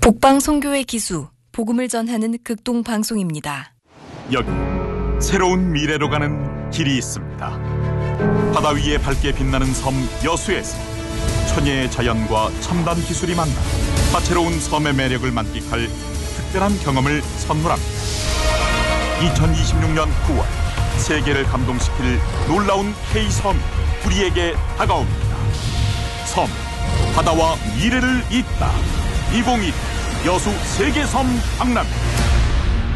복방송교회 기수, 복음을 전하는 극동방송입니다. 여기 새로운 미래로 가는 길이 있습니다. 바다 위에 밝게 빛나는 섬 여수에서 천혜의 자연과 첨단 기술이 만나 다채로운 섬의 매력을 만끽할 특별한 경험을 선물합니다. 2026년 9월 세계를 감동시킬 놀라운 K섬이 우리에게 다가옵니다. 섬, 바다와 미래를 잇다. 2022 여수 세계섬 박람.